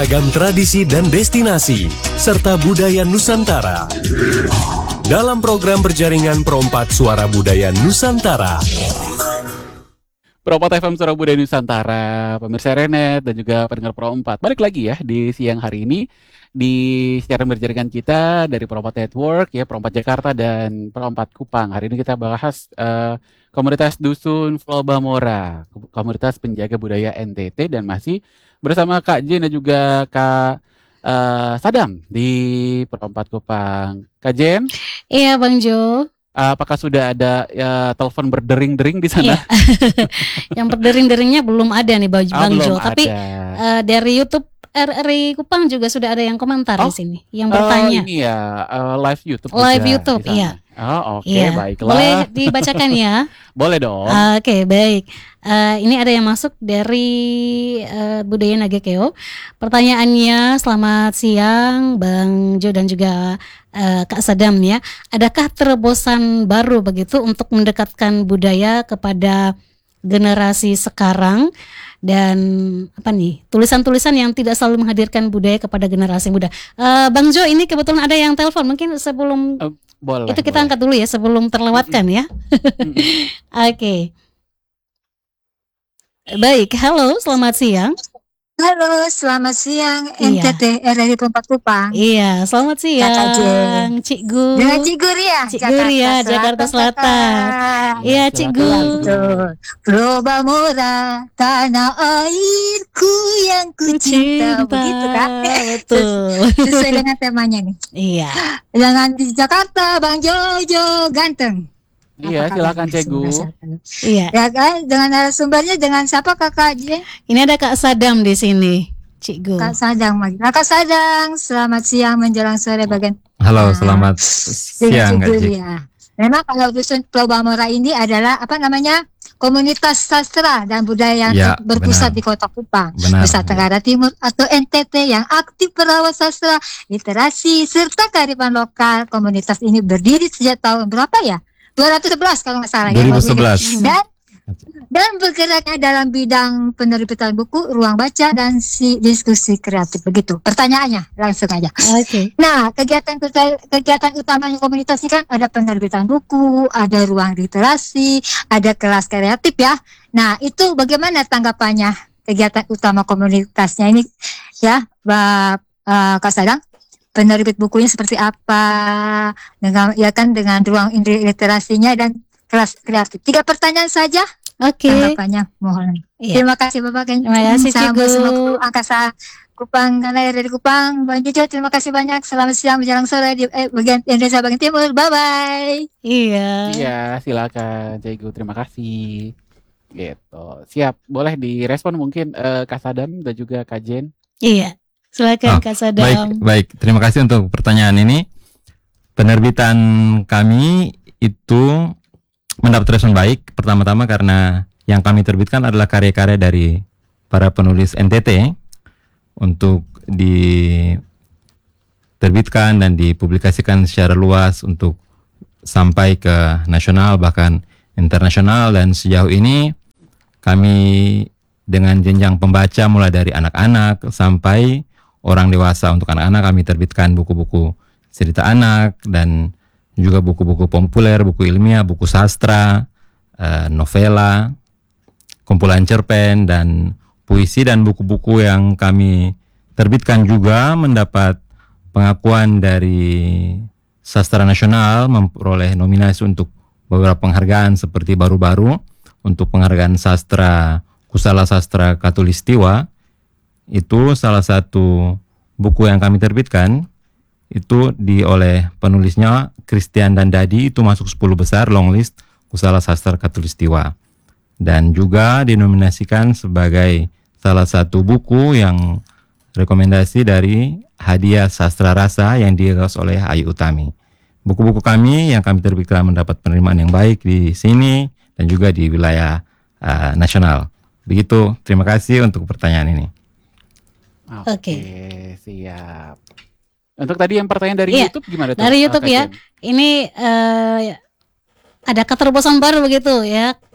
beragam tradisi dan destinasi, serta budaya Nusantara. Dalam program berjaringan Pro4 Suara Budaya Nusantara. Pro4 FM Suara Budaya Nusantara, pemirsa Renet dan juga pendengar Pro4. Balik lagi ya di siang hari ini di siaran berjaringan kita dari Pro4 Network ya, Pro4 Jakarta dan Pro4 Kupang. Hari ini kita bahas komunitas Dusun Flobamora, komunitas penjaga budaya NTT, dan masih bersama Kak Jen dan juga Kak Sadam di Pro4 Kupang. Kak Jen? Iya, Bang Jo. Apakah sudah ada telepon berdering-dering di sana? Iya. Yang berdering-deringnya belum ada nih Bang Jo, tapi dari YouTube RRI Kupang juga sudah ada yang komentar di sini, yang bertanya. Ini ya live YouTube. Live YouTube, iya. Oh, oke, iya. Baiklah. Boleh dibacakan ya? Boleh dong. Oke, baik. Ini ada yang masuk dari Budaya Nagakeo. Pertanyaannya, selamat siang Bang Jo dan juga Kak Sadam ya. Adakah terobosan baru begitu untuk mendekatkan budaya kepada generasi sekarang, dan apa nih, tulisan-tulisan yang tidak selalu menghadirkan budaya kepada generasi muda? Bang Jo, ini kebetulan ada yang telepon, mungkin sebelum boleh, itu kita angkat dulu ya sebelum terlewatkan ya. Oke. Baik, halo, selamat siang. Halo, selamat siang NTT RRI Pro4 Kupang. Iya, selamat siang Cik Gu. Dengan Cik Guria, Cik Guria, Jakarta Selatan. Iya, Cik Gu. Flobamora, tanah airku yang ku cinta. Begitu kan? Betul. Sesuai dengan temanya nih. Iya. Dengan di Jakarta, Bang Jojo ganteng. Iya, silakan Cik Gu. Iya. Ya kan, dengan narasumbernya dengan siapa Kakak J? Ini ada Kak Sadam di sini, Cik Gu. Kak Sadang, Kak Sadang, selamat siang menjelang sore bagian. Halo, selamat siang Kak J. Memang kalau Dusun Flobamora ini adalah apa namanya, komunitas sastra dan budaya yang berpusat di Kota Kupang, Nusa Tenggara Timur atau NTT, yang aktif merawat sastra, literasi serta kearifan lokal. Komunitas ini berdiri sejak tahun berapa ya? 211 kalau nggak salah 2011. ya. Dan bergeraknya dalam bidang penerbitan buku, ruang baca, dan diskusi kreatif. Begitu pertanyaannya, langsung aja. Oke. Nah, kegiatan utamanya komunitas ini kan ada penerbitan buku, ada ruang literasi, ada kelas kreatif ya. Nah, itu bagaimana tanggapannya kegiatan utama komunitasnya ini ya, Kak Sadang? Penerbit bukunya seperti apa, dengan ruang literasinya dan kelas kreatif. 3 pertanyaan saja. Oke. Tanggapannya mohon. Iya. Terima kasih Bapak. Terima kasih Cikgu. Angkasa Kupang, karena dari Kupang. Bang Jojo, terima kasih banyak. Selamat siang menjelang sore di bagian Indonesia bagian timur. Bye bye. Iya. Iya, silakan Cikgu. Terima kasih. Gitu. Siap. Boleh direspon mungkin Kak Sadam dan juga Kak Jen. Iya. Silakan Kak Sadam. Baik. Terima kasih untuk pertanyaan ini. Penerbitan kami itu mendapat respon baik. Pertama-tama karena yang kami terbitkan adalah karya-karya dari para penulis NTT untuk diterbitkan dan dipublikasikan secara luas untuk sampai ke nasional bahkan internasional. Dan sejauh ini kami dengan jenjang pembaca mulai dari anak-anak sampai orang dewasa. Untuk anak-anak kami terbitkan buku-buku cerita anak dan juga buku-buku populer, buku ilmiah, buku sastra, novela, kumpulan cerpen, dan puisi. Dan buku-buku yang kami terbitkan juga mendapat pengakuan dari sastra nasional, memperoleh nominasi untuk beberapa penghargaan seperti baru-baru untuk penghargaan sastra Kusala Sastra Katulistiwa. Itu salah satu buku yang kami terbitkan, itu oleh penulisnya Christian dan Dadi, itu masuk 10 besar longlist Kusala Sastra Katulistiwa, dan juga dinominasikan sebagai salah satu buku yang rekomendasi dari hadiah sastra rasa yang digagas oleh Ayu Utami. Buku-buku kami yang kami terbitkan mendapat penerimaan yang baik di sini dan juga di wilayah nasional. Begitu, terima kasih untuk pertanyaan ini. Oke, siap. Untuk tadi yang pertanyaan dari YouTube gimana tuh? Dari YouTube ya. Ini ada keterobosan baru begitu ya.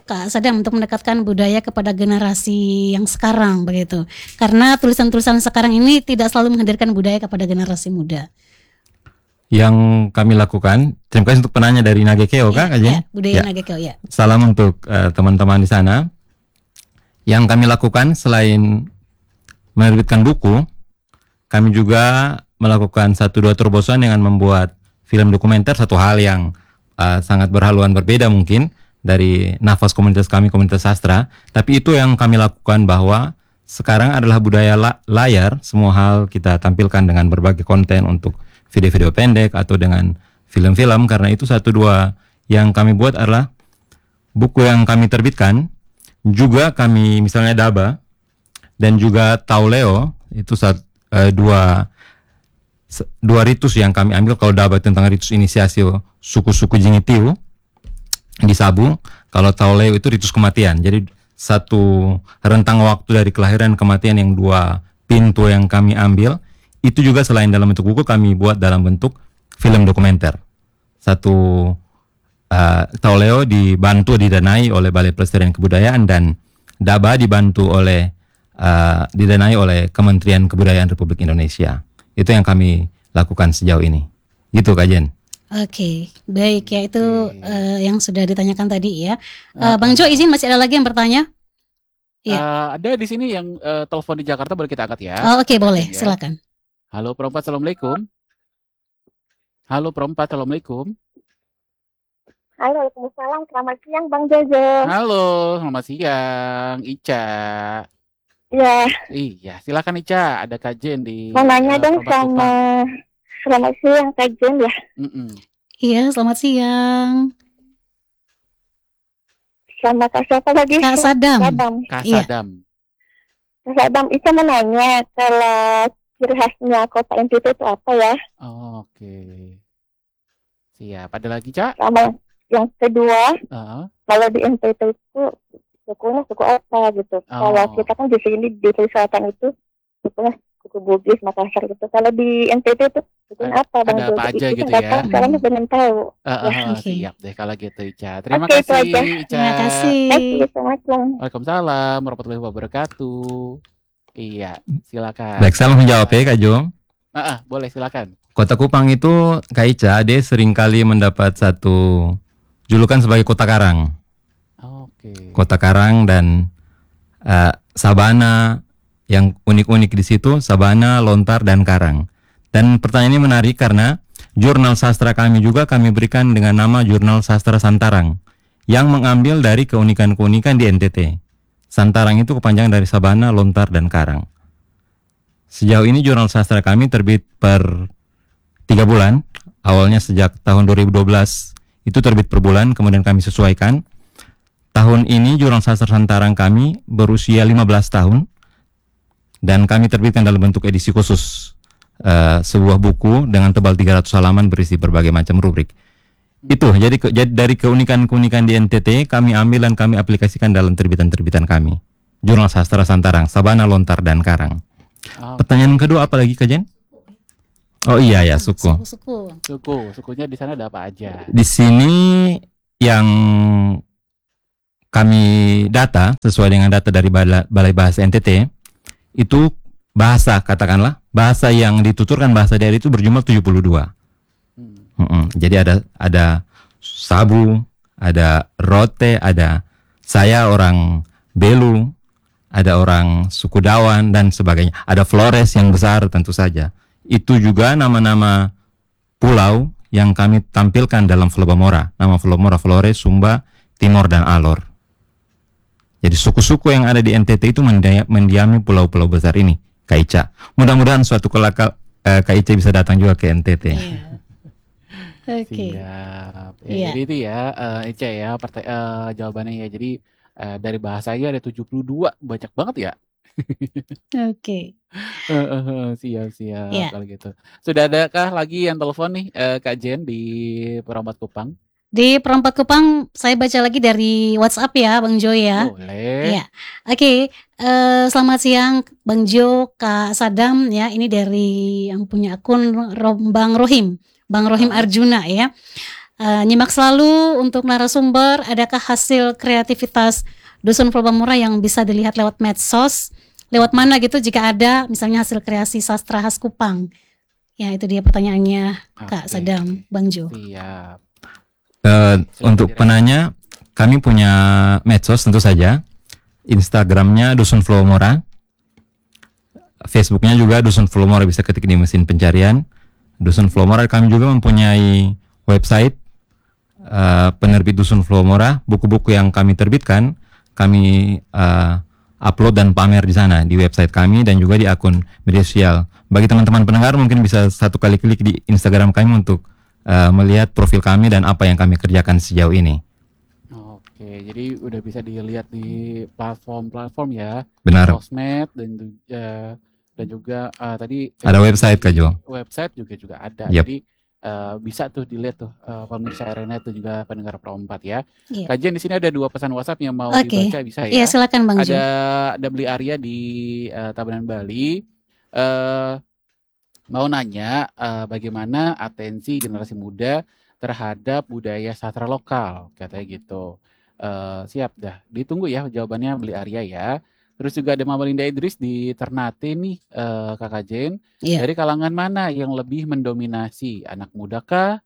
Kak Sadam untuk mendekatkan budaya kepada generasi yang sekarang begitu? Karena tulisan-tulisan sekarang ini tidak selalu menghadirkan budaya kepada generasi muda. Yang kami lakukan, terima kasih untuk penanya dari Nagekeo, Kak Jen. Ya, budaya Ya. Nagekeo ya. Salam untuk teman-teman di sana. Yang kami lakukan selain menerbitkan buku, kami juga melakukan 1-2 terobosan dengan membuat film dokumenter, satu hal yang sangat berhaluan berbeda mungkin dari nafas komunitas kami, komunitas sastra. Tapi itu yang kami lakukan, bahwa sekarang adalah budaya layar, semua hal kita tampilkan dengan berbagai konten untuk video-video pendek atau dengan film-film. Karena itu 1-2 yang kami buat adalah buku yang kami terbitkan. Juga kami misalnya Daba dan juga Tauleo, itu dua ritus yang kami ambil. Kalau Daba tentang ritus inisiasi suku-suku Jingitiu di Sabu, kalau Tauleo itu ritus kematian. Jadi satu rentang waktu dari kelahiran kematian yang 2 pintu yang kami ambil. Itu juga selain dalam bentuk buku, kami buat dalam bentuk film dokumenter. Satu Tauleo didanai oleh Balai Pelestarian Kebudayaan, dan Daba didanai oleh Kementerian Kebudayaan Republik Indonesia. Itu yang kami lakukan sejauh ini. Gitu, Kak Jen. Oke, baik ya, itu yang sudah ditanyakan tadi ya. Bang Jo, izin masih ada lagi yang bertanya? Ada di sini yang telepon di Jakarta, boleh kita angkat ya? Oh, oke, boleh, Ya. silakan. Halo Perempat, Assalamualaikum. Halo Perempat, Assalamualaikum. Halo, Waalaikumsalam. Selamat siang, Bang Jojo. Halo, selamat siang, Ica. Ya, Iya, silakan Ica. Ada Kak Jen di mau nanya dong Perempat Kupang. sama selamat siang, Kak Jen ya. Mm-mm. Iya, selamat siang. Sama Kak siapa lagi? Kak Sadam. Sadam. Kak Iya. Sadam. Kak Sadam, Ica mau nanya kalau ciri khasnya kota NTT itu apa ya? Oke. Siap. Ada lagi, Cak? Sama yang kedua, Heeh. kalau di NTT itu sukunya suku apa gitu. Kalau kita kan di sini di selatan itu sukunya suku Bugis, Makassar gitu. Kalau di NTT itu sukunya apa, Bang ada Jojo? apa aja Itu gitu nggak ya? tahu, sekarang belum tahu. Oke. Siap deh kalau gitu, Ica. Terima Oke, itu kasih, aja. Ica. Terima kasih. Assalamualaikum. Waalaikumsalam warahmatullahi wabarakatuh. Iya, silakan. Baik, saya langsung jawab ya, Kak Jo. Boleh, silakan. Kota Kupang itu, Kak Ica, dia seringkali mendapat satu julukan sebagai kota karang. Oke. Kota karang dan sabana. Yang unik-unik di situ sabana, lontar, dan karang. Dan pertanyaan ini menarik karena jurnal sastra kami juga kami berikan dengan nama Jurnal Sastra Santarang, yang mengambil dari keunikan-keunikan di NTT. Santarang itu kepanjangan dari sabana, lontar, dan karang. Sejauh ini jurnal sastra kami terbit per 3 bulan. Awalnya sejak tahun 2012 itu terbit per bulan, kemudian kami sesuaikan. Tahun ini jurnal sastra Santarang kami berusia 15 tahun. Dan kami terbitkan dalam bentuk edisi khusus, sebuah buku dengan tebal 300 halaman berisi berbagai macam rubrik. Itu jadi dari keunikan-keunikan di NTT kami ambil dan kami aplikasikan dalam terbitan-terbitan kami. Jurnal Sastra Santarang, Sabana, Lontar, dan Karang. Pertanyaan kedua apa lagi, Kak Jen? Oh iya ya, suku. Sukunya di sana ada apa aja? Di sini yang kami data sesuai dengan data dari Balai Bahasa NTT itu bahasa, katakanlah bahasa yang dituturkan bahasa daerah itu berjumlah 72. Jadi ada Sabu, ada Rote, ada saya orang Belu, ada orang suku Dawan dan sebagainya. Ada Flores yang besar tentu saja. Itu juga nama-nama pulau yang kami tampilkan dalam Flobamora. Nama Flobamora, Flores, Sumba, Timor, dan Alor. Jadi suku-suku yang ada di NTT itu mendiami pulau-pulau besar ini, Kak Ica. Mudah-mudahan suatu kelak Kak Ica bisa datang juga ke NTT. Iya. Oke. Siap. Iya. Jadi itu ya, Ica ya, jawabannya ya. Jadi dari bahasanya ada 72, banyak banget ya. Oke. Siap Iya. kalau gitu. Sudah adakah lagi yang telepon nih, Kak Jen di Perompat Kupang? Di Perompak Kupang saya baca lagi dari WhatsApp ya, Bang Jo ya. Boleh. Iya. Oke. Selamat siang Bang Jo, Kak Sadam ya. Ini dari yang punya akun Bang Rohim Arjuna ya. Nyimak selalu untuk narasumber, adakah hasil kreativitas Dusun Flow Pamora yang bisa dilihat lewat medsos? Lewat mana gitu jika ada misalnya hasil kreasi sastra khas Kupang? Ya itu dia pertanyaannya Kak Sadam, Bang Jo. Siap. Untuk penanya, kami punya medsos tentu saja. Instagramnya Dusun Flow Mora, Facebooknya juga Dusun Flow Mora, bisa ketik di mesin pencarian Dusun Flow Mora. Kami juga mempunyai website penerbit Dusun Flow Mora. Buku-buku yang kami terbitkan kami upload dan pamer di sana di website kami dan juga di akun media sosial. Bagi teman-teman pendengar mungkin bisa satu kali klik di Instagram kami untuk melihat profil kami dan apa yang kami kerjakan sejauh ini. Oke, jadi udah bisa dilihat di platform-platform ya. Benar. Sosmed dan juga tadi Ada website Kak Jo. Website juga ada. Yep. Jadi bisa tuh dilihat tuh pemirsa Renet dan juga pendengar Pro 4 ya. Iya. Kajian di sini ada 2 pesan WhatsApp yang mau Oke. dibaca bisa ya. Iya silakan Bang Jo. Ada Beli Arya di Tabanan Bali. Mau nanya bagaimana atensi generasi muda terhadap budaya sastra lokal, katanya gitu. Siap dah, ditunggu ya jawabannya Beli Arya ya. Terus juga ada Mama Linda Idris di Ternate nih, Kakak Jen. Iya. Dari kalangan mana yang lebih mendominasi, anak muda kah?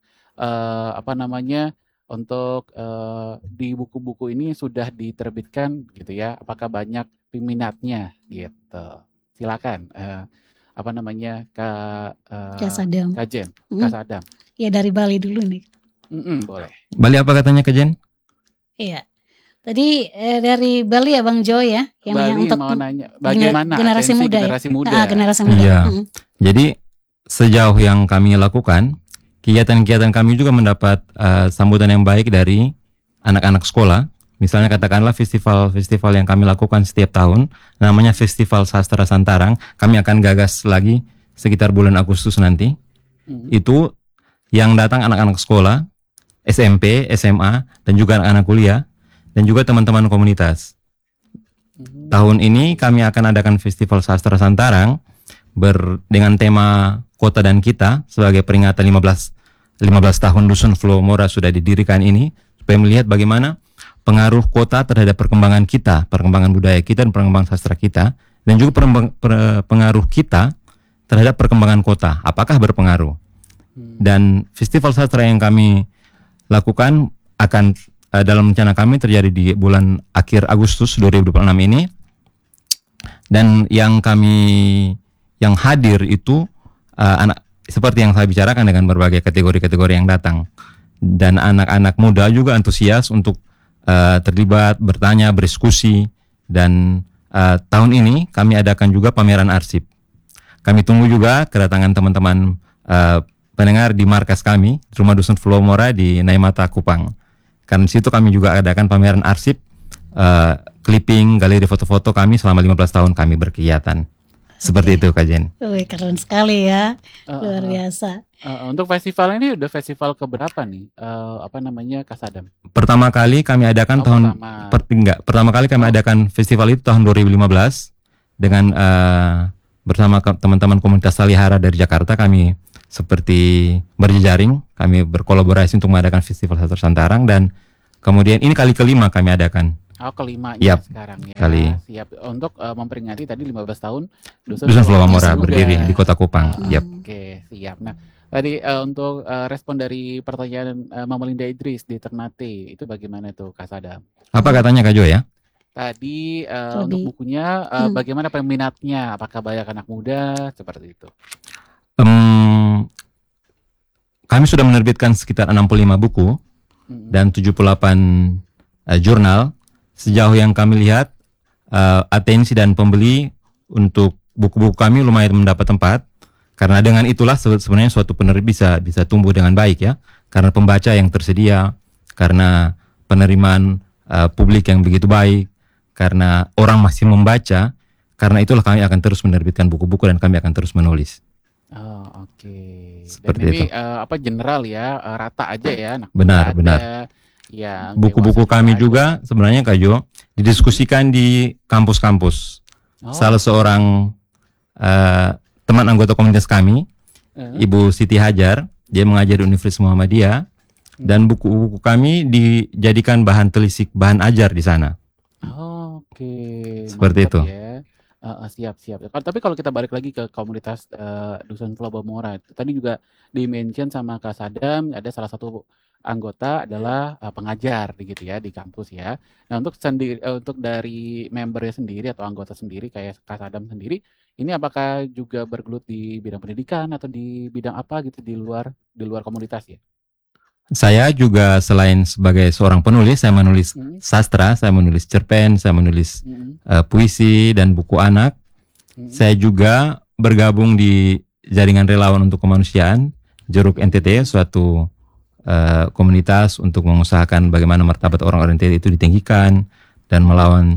Untuk di buku-buku ini sudah diterbitkan gitu ya. Apakah banyak peminatnya gitu? Silakan. Kak Sadam. Kak Jen, Mm. Kak Sadam. Ya dari Bali dulu nih. Boleh. Bali apa katanya Kak Jen? Iya. Tadi dari Bali ya Bang Jo ya, yang Bali untuk mau nanya bagaimana generasi atensi muda ya? generasi muda. generasi muda. Iya. Mm. Jadi sejauh yang kami lakukan, kegiatan-kegiatan kami juga mendapat sambutan yang baik dari anak-anak sekolah. Misalnya katakanlah festival-festival yang kami lakukan setiap tahun, namanya Festival Sastra Santarang. Kami akan gagas lagi sekitar bulan Agustus nanti. Itu yang datang anak-anak sekolah, SMP, SMA, dan juga anak-anak kuliah, dan juga teman-teman komunitas. Tahun ini kami akan adakan Festival Sastra Santarang dengan tema Kota dan Kita sebagai peringatan 15 tahun Dusun Flow Mora sudah didirikan ini, supaya melihat bagaimana pengaruh kota terhadap perkembangan kita, perkembangan budaya kita dan perkembangan sastra kita, dan juga pengaruh kita terhadap perkembangan kota. Apakah berpengaruh? Dan festival sastra yang kami lakukan akan dalam rencana kami terjadi di bulan akhir Agustus 2026 ini. Dan yang hadir itu anak, seperti yang saya bicarakan, dengan berbagai kategori-kategori yang datang. Dan anak-anak muda juga antusias untuk terlibat, bertanya, berdiskusi. Dan tahun ini kami adakan juga pameran arsip. Kami tunggu juga kedatangan teman-teman pendengar di markas kami, Rumah Dusun Flow Mora di Naimata, Kupang. Karena di situ kami juga adakan pameran arsip, clipping, galeri foto-foto kami selama 15 tahun kami berkegiatan. Seperti itu Kak Jen. Wih, keren sekali ya, luar biasa. Untuk festival ini udah festival keberapa nih? Kak Sadam? Pertama kali kami adakan pertama kali kami adakan festival itu tahun 2015 dengan bersama teman-teman komunitas Salihara dari Jakarta. Kami seperti berjejaring, kami berkolaborasi untuk mengadakan Festival Sastra Santarang, dan kemudian ini kali kelima kami adakan. Kelimanya sekarang ya. Kali. Siap untuk memperingati tadi 15 tahun Dusun Flow Mora berdiri di Kota Kupang. Oke, siap. Nah, tadi untuk respon dari pertanyaan Mama Linda Idris di Ternate, itu bagaimana tuh Kak Sadam? Apa katanya Kak Jo ya? Tadi untuk bukunya bagaimana peminatnya? Apakah banyak anak muda seperti itu? Kami sudah menerbitkan sekitar 65 buku dan 78 jurnal. Sejauh yang kami lihat, atensi dan pembeli untuk buku-buku kami lumayan mendapat tempat. Karena dengan itulah sebenarnya suatu penerbit bisa tumbuh dengan baik ya. Karena pembaca yang tersedia, karena penerimaan publik yang begitu baik, karena orang masih membaca. Karena itulah kami akan terus menerbitkan buku-buku dan kami akan terus menulis. Oke. Seperti dan ini itu. General ya, rata aja ya. Benar. Yang buku-buku kami juga sebenarnya Kak Jo didiskusikan di kampus-kampus. Salah seorang teman anggota komunitas kami, Ibu Siti Hajar, dia mengajar di Universitas Muhammadiyah. dan buku-buku kami dijadikan bahan telisik, bahan ajar di sana. Oke, Seperti mantap itu. ya. Siap. Tapi kalau kita balik lagi ke komunitas Dusun Pulau Bamora, tadi juga di-mention sama Kak Sadam, ada salah satu anggota adalah pengajar gitu ya di kampus ya. Nah untuk dari membernya sendiri atau anggota sendiri kayak Kak Sadam sendiri, ini apakah juga bergelut di bidang pendidikan atau di bidang apa gitu di luar komunitas ya? Saya juga selain sebagai seorang penulis, saya menulis sastra, saya menulis cerpen, saya menulis puisi dan buku anak. Saya juga bergabung di Jaringan Relawan untuk Kemanusiaan, Jeruk NTT, suatu komunitas untuk mengusahakan bagaimana martabat orang-orang NTT itu ditinggikan dan melawan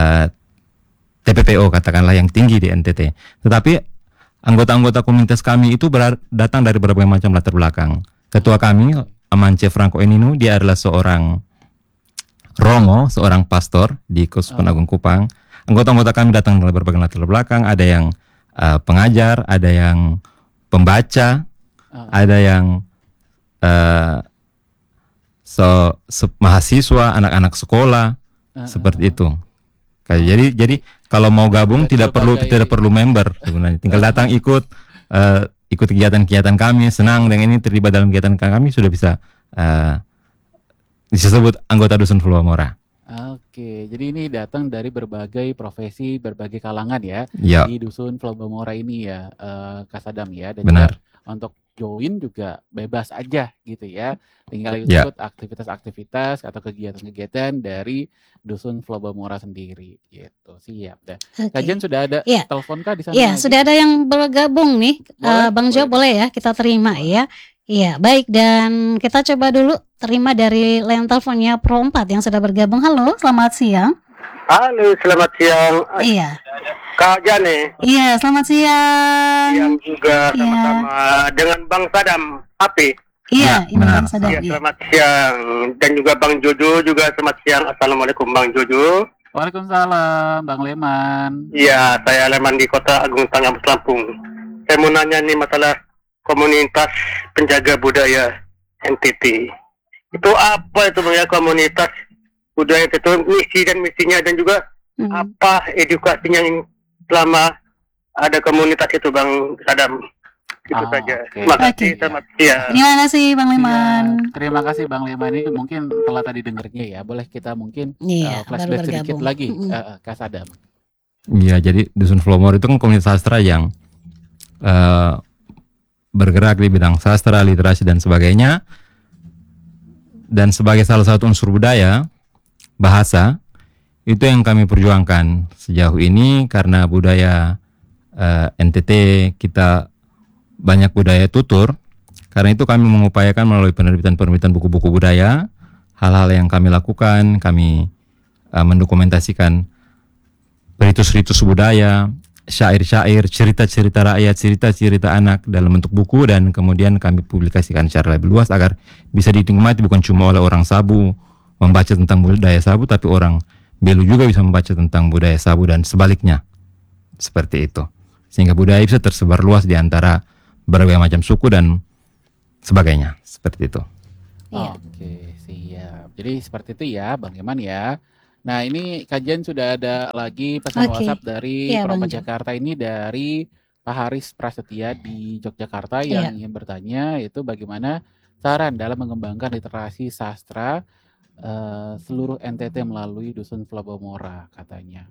TPPO katakanlah yang tinggi di NTT. Tetapi anggota-anggota komunitas kami itu datang dari berbagai macam latar belakang. Ketua kami Amance Franco Eninu, dia adalah seorang Romo, seorang pastor di Keuskupan Agung Kupang. Anggota-anggota kami datang dari berbagai latar belakang, ada yang pengajar, ada yang pembaca, ada yang mahasiswa, anak-anak sekolah, seperti itu. Jadi kalau mau gabung tidak perlu member sebenarnya, tinggal datang ikut kegiatan-kegiatan kami, senang dengan ini, terlibat dalam kegiatan kami, sudah bisa disebut anggota Dusun Pulau Bamora. Oke, jadi ini datang dari berbagai profesi, berbagai kalangan ya, di Dusun Pulau Bamora ini ya, Kak Sadam ya, dan Benar. juga untuk join juga bebas aja gitu ya, tinggal ikut aktivitas-aktivitas atau kegiatan-kegiatan dari Dusun Pulau Bamora sendiri gitu. Siap dah. Kajian sudah ada telepon kah di sana? Iya, sudah ada yang bergabung nih. Bang Jo boleh ya kita terima ya. Iya, baik, dan kita coba dulu terima dari line teleponnya Pro 4 yang sudah bergabung. Halo, selamat siang. Halo, selamat siang. Iya. Kak Jane. Iya, selamat siang. Siang juga sama-sama dengan Bang Sadam Api. Iya, ini Bang Sadam. Iya, selamat siang. Dan juga Bang Jojo juga selamat siang. Assalamualaikum Bang Jojo. Waalaikumsalam, Bang Leman. Iya, saya Leman di Kota Agung Tanggamus Lampung. Saya mau nanya nih masalah komunitas penjaga budaya NTT. Itu apa itu Bang ya, komunitas budaya itu, misi dan misinya, dan juga apa edukasinya yang selama ada komunitas itu Bang Sadam. Itu saja. Terima kasih. Selamat siang. Terima kasih Bang Leman. Terima kasih Bang Leman, ini mungkin telah tadi dengarnya ya. Boleh kita mungkin flashback sedikit lagi Kak Sadam. Iya, jadi Dusun Pulau Bamora itu kan komunitas sastra yang bergerak di bidang sastra, literasi dan sebagainya. Dan sebagai salah satu unsur budaya, bahasa, itu yang kami perjuangkan sejauh ini, karena budaya NTT kita banyak budaya tutur. Karena itu kami mengupayakan melalui penerbitan buku-buku budaya, hal-hal yang kami lakukan, kami mendokumentasikan ritus-ritus budaya, syair-syair, cerita-cerita rakyat, cerita-cerita anak dalam bentuk buku, dan kemudian kami publikasikan secara lebih luas agar bisa dinikmati bukan cuma oleh orang Sabu membaca tentang budaya Sabu, tapi orang Belu juga bisa membaca tentang budaya Sabu dan sebaliknya. Seperti itu. Sehingga budaya bisa tersebar luas di antara berbagai macam suku dan sebagainya. Seperti itu. Oke, siap. Jadi seperti itu ya Bang Iman ya. Nah, ini kajian sudah ada lagi pesan WhatsApp dari Perompak Jakarta ini, dari Pak Haris Prasetya di Yogyakarta yang ingin bertanya itu bagaimana saran dalam mengembangkan literasi sastra seluruh NTT melalui Dusun Pulau Bamora katanya.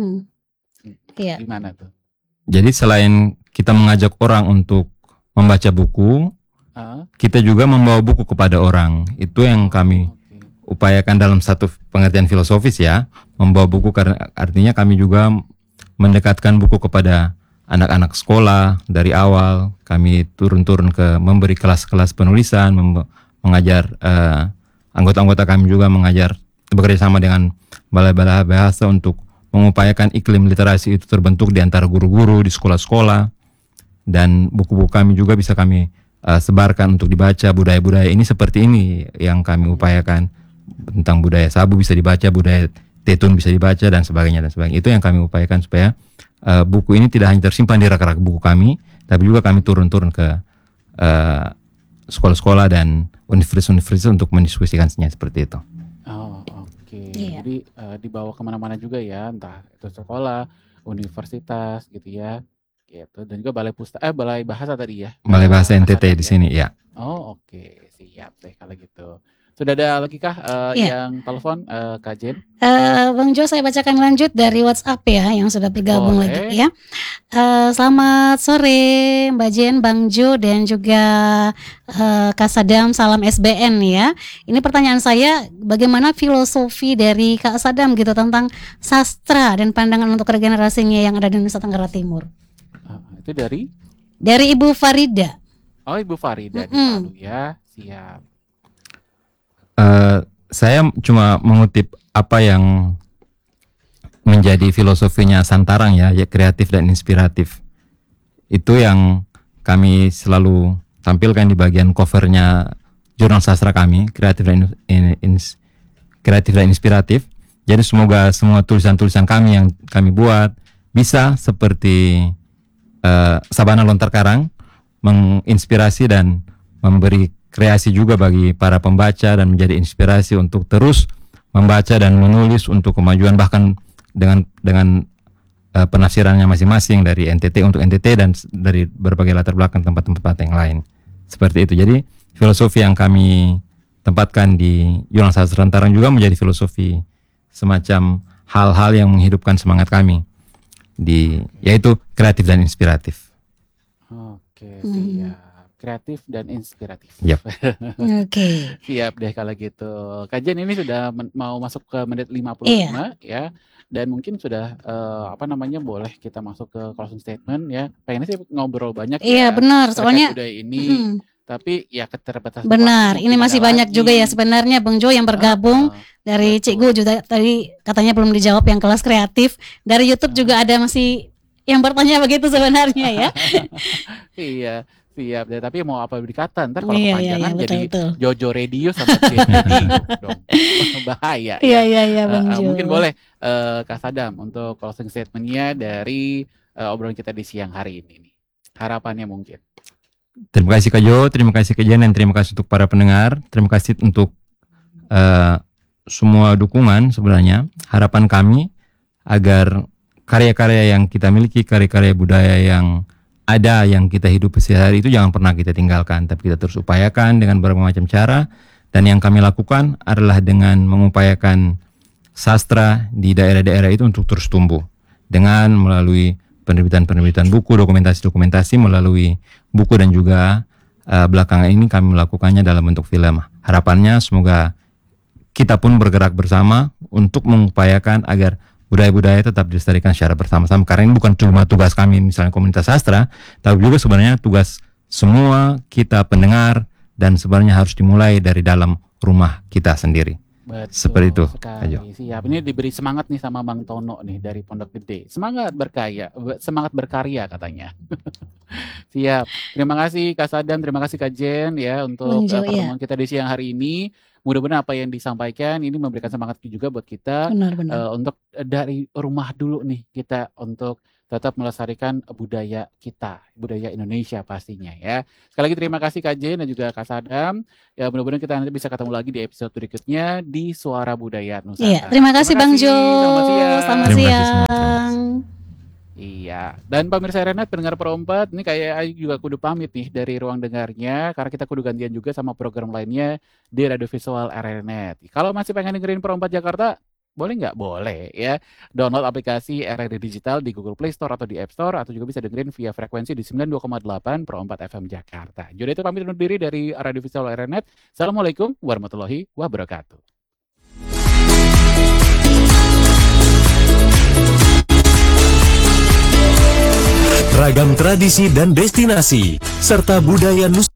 Gimana tuh? Jadi selain kita mengajak orang untuk membaca buku, kita juga membawa buku kepada orang. Itu yang kami upayakan dalam satu pengertian filosofis ya, membawa buku, karena artinya kami juga mendekatkan buku kepada anak-anak sekolah dari awal. Kami turun-turun ke memberi kelas-kelas penulisan, mengajar anggota-anggota kami juga mengajar, bekerja sama dengan balai-balai bahasa untuk mengupayakan iklim literasi itu terbentuk di antara guru-guru di sekolah-sekolah, dan buku-buku kami juga bisa kami sebarkan untuk dibaca. Budaya-budaya ini seperti ini yang kami upayakan, tentang budaya Sabu bisa dibaca, budaya Tetun bisa dibaca dan sebagainya dan sebagainya. Itu yang kami upayakan supaya buku ini tidak hanya tersimpan di rak-rak buku kami, tapi juga kami turun-turun ke sekolah-sekolah dan universitas-universitas untuk mendiskusikannya seperti itu. Oh, oke. Iya. Jadi dibawa kemana-mana juga ya, entah itu sekolah, universitas gitu ya, gitu. Dan juga balai bahasa tadi ya. Balai Bahasa NTT Kasadam di ya. sini ya. Oh, oke, siap deh kalau gitu. Sudah ada lagi kah Iya. yang telepon Kak Jen? Bang Jo, saya bacakan lanjut dari WhatsApp ya yang sudah bergabung Boleh. lagi ya. Selamat sore Mbak Jen, Bang Jo dan juga Kak Sadam, salam SBN ya. Ini pertanyaan saya, bagaimana filosofi dari Kak Sadam gitu tentang sastra dan pandangan untuk regenerasinya yang ada di Nusa Tenggara Timur? Itu dari Ibu Farida. Oh, Ibu Farida di Mm-mm. Palu ya. Siap. Saya cuma mengutip apa yang menjadi filosofinya Santarang ya, kreatif dan inspiratif. Itu yang kami selalu tampilkan di bagian covernya jurnal sastra kami, kreatif dan inspiratif. Jadi semoga semua tulisan-tulisan kami yang kami buat bisa seperti Sabana Lontar Karang, menginspirasi dan memberi kreasi juga bagi para pembaca dan menjadi inspirasi untuk terus membaca dan menulis untuk kemajuan, bahkan dengan penafsirannya masing-masing dari NTT untuk NTT dan dari berbagai latar belakang tempat-tempat yang lain. Seperti itu. Jadi filosofi yang kami tempatkan di Jurnal Sastra Santarang juga menjadi filosofi semacam hal-hal yang menghidupkan semangat kami yaitu kreatif dan inspiratif. Oke, siap. Kreatif dan inspiratif. Yap. Oke. Siap deh kalau gitu. Kajian ini sudah mau masuk ke menit 55 ya. Dan mungkin sudah boleh kita masuk ke closing statement ya. Pengennya sih ngobrol banyak Iya, ya. benar. terkait Soalnya budaya ini. Tapi ya keterbatasan benar, waktu ini mungkin masih ada banyak lagi. juga ya sebenarnya Bang Jo yang bergabung dari betul. Cikgu juga tadi katanya belum dijawab yang kelas kreatif. Dari YouTube juga ada masih yang bertanya begitu sebenarnya ya. Iya, siap deh. Tapi mau apa dikata ntar kalau Iya, kepanjangan jadi betul. Jojo Radio sama Jen Radio dong. Bahaya Iya ya. iya Bang Jo. Mungkin boleh Kak Sadam untuk closing statement-nya dari obrolan kita di siang hari ini nih. Harapannya mungkin. Terima kasih Kak Jo, terima kasih Kak Jen, dan terima kasih untuk para pendengar. Terima kasih untuk semua dukungan sebenarnya. Harapan kami agar karya-karya yang kita miliki, karya-karya budaya yang ada, yang kita hidup sehari-hari itu jangan pernah kita tinggalkan, tapi kita terus upayakan dengan berbagai macam cara. Dan yang kami lakukan adalah dengan mengupayakan sastra di daerah-daerah itu untuk terus tumbuh dengan melalui penerbitan buku, dokumentasi melalui buku, dan juga belakangan ini kami melakukannya dalam bentuk film. Harapannya semoga kita pun bergerak bersama untuk mengupayakan agar budaya-budaya tetap dilestarikan secara bersama-sama, karena ini bukan cuma tugas kami misalnya komunitas sastra, tapi juga sebenarnya tugas semua kita pendengar, dan sebenarnya harus dimulai dari dalam rumah kita sendiri. Betul Seperti itu, sekali. Ajo. Siap. Ini diberi semangat nih sama Bang Tono nih dari Pondok Gede. Semangat berkarya katanya. Siap. Terima kasih Kak Sadam, terima kasih Kak Jen ya untuk Bang Jo, pertemuan kita di siang hari ini. Mudah-mudahan apa yang disampaikan ini memberikan semangat juga buat kita Benar. untuk dari rumah dulu nih kita untuk tetap melestarikan budaya kita, budaya Indonesia pastinya ya. Sekali lagi terima kasih Kak Jen dan juga Kak Sadam. Ya mudah-mudahan kita nanti bisa ketemu lagi di episode berikutnya di Suara Budaya Nusantara. Iya, terima kasih Bang Jo. Selamat siang. Selamat Terima kasih semua. siang. Iya, dan pemirsa Renet pendengar Perompat, ini kayak Ayu juga kudu pamit nih dari ruang dengarnya, karena kita kudu gantian juga sama program lainnya di Radio Visual Renet. Kalau masih pengen dengerin Perompat Jakarta, boleh nggak? Boleh ya. Download aplikasi RRD Digital di Google Play Store atau di App Store, atau juga bisa dengerin via frekuensi di 92,8 Perompat FM Jakarta. Jadi itu pamit undur diri dari Radio Visual Renet. Assalamualaikum warahmatullahi wabarakatuh. Ragam tradisi dan destinasi serta budaya Nusantara